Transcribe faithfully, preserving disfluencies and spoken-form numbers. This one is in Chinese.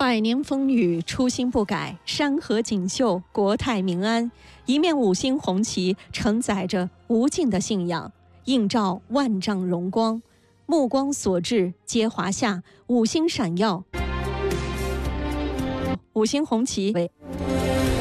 百年风雨，初心不改；山河锦绣，国泰民安。一面五星红旗承载着无尽的信仰，映照万丈荣光。目光所至，皆华夏，五星闪耀。五星红旗为